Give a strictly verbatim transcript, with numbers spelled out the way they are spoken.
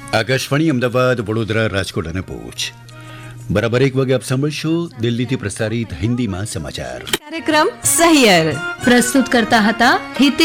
આકાશવાણી અમદાવાદ, વડોદરા, રાજકોટ અને ભુજ. બરાબર એક વાગે આપ સાંભળશો દિલ્હીથી પ્રસારિત હિન્દીમાં સમાચાર. કાર્યક્રમ સહિયર પ્રસ્તુત કરતા હતા હિતે